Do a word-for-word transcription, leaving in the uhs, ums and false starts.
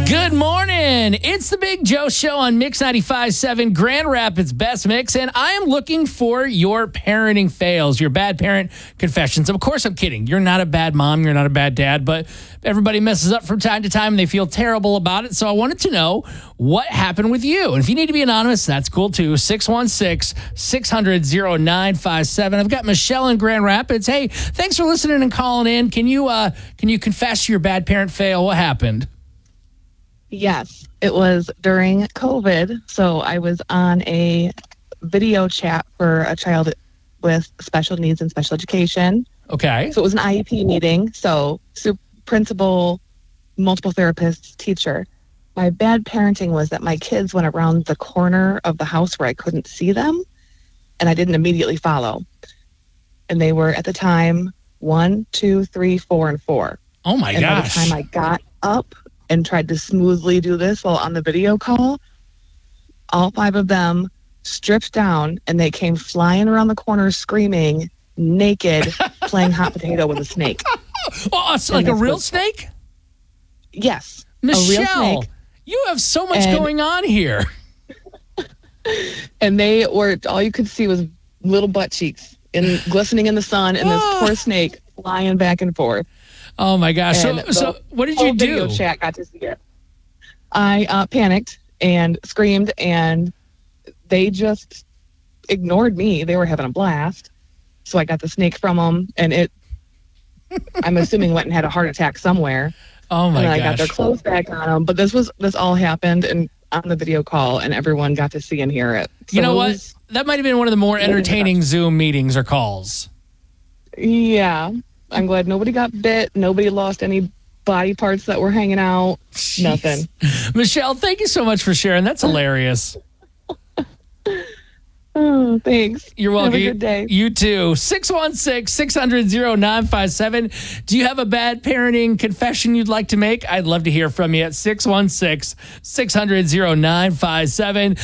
Good morning. It's the Big Joe Show on Mix ninety-five point seven, Grand Rapids Best Mix, and I am looking for your parenting fails, your bad parent confessions. Of course, I'm kidding. You're not a bad mom. You're not a bad dad, but everybody messes up from time to time, and they feel terrible about it. So I wanted to know what happened with you. And if you need to be anonymous, that's cool too. six one six, six hundred, oh nine five seven. I've got Michelle in Grand Rapids. Hey, thanks for listening and calling in. Can you uh, can you confess your bad parent fail? What happened? Yes, it was during COVID. So I was on a video chat for a child with special needs and special education. Okay. So it was an I E P meeting. So super principal, multiple therapists, teacher. My bad parenting was that my kids went around the corner of the house where I couldn't see them, and I didn't immediately follow. And they were at the time one, two, three, four, and four. Oh my and gosh. By the time I got up and tried to smoothly do this while on the video call, all five of them stripped down and they came flying around the corner screaming, naked, playing hot potato with a snake. Oh, it's like a real was, snake? Yes. Michelle, a real snake. You have so much and, going on here. And they were, all you could see was little butt cheeks in, glistening in the sun, and this poor snake flying back and forth. Oh my gosh! So, so what did you do? Video chat got to see it. I uh, panicked and screamed, and they just ignored me. They were having a blast. So I got the snake from them, and it, I'm assuming, went and had a heart attack somewhere. Oh my and gosh! I got their clothes back on them. But this was this all happened and on the video call, and everyone got to see and hear it. So you know it what? was, that might have been one of the more entertaining Zoom meetings or calls. Yeah. I'm glad nobody got bit. Nobody lost any body parts that were hanging out. Jeez. Nothing. Michelle, thank you so much for sharing. That's hilarious. Oh, thanks. You're welcome. Have a good day. You too. six one six, six hundred, oh nine five seven. Do you have a bad parenting confession you'd like to make? I'd love to hear from you at six one six, six hundred, oh nine five seven.